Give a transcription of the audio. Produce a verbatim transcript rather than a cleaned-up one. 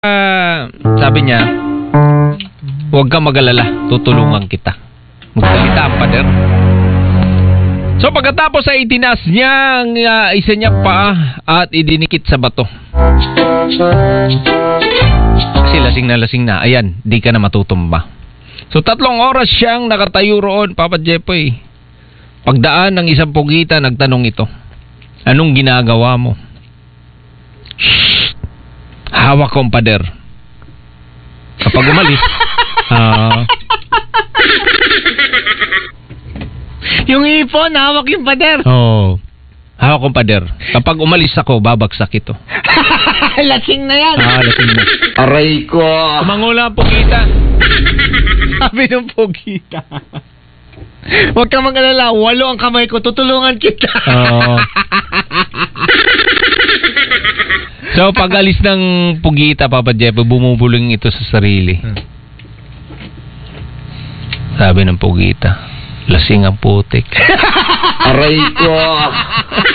Uh, sabi niya, huwag kang mag-alala, tutulungan kita. Magsalita ang pader. So pagkatapos ay itinas niya ang uh, isa niya pa at idinikit sa bato. Kasi lasing na lasing na. Ayan, di ka na matutumba. So tatlong oras siyang nakatayo roon, Papa Jepoy. Pagdaan ng isang pugita, nagtanong ito, anong ginagawa mo? Shh! Hawak ko ang pader. Kapag umalis, ah... Uh, yung ipon, hawak yung pader. Oo. Oh, hawak ko ang pader. Kapag umalis ako, babagsak ito. Lasing na yan. Ah, lasing na. Aray ko. Tumangula ang pugita. Sabi ng pugita. Huwag kang mag-alala, walo ang kamay ko, tutulungan kita. Oo. So, pag alis ng pugita, Papa Jeff, bumubulong ito sa sarili. Sabi ng pugita, lasing ang putik. Aray ko.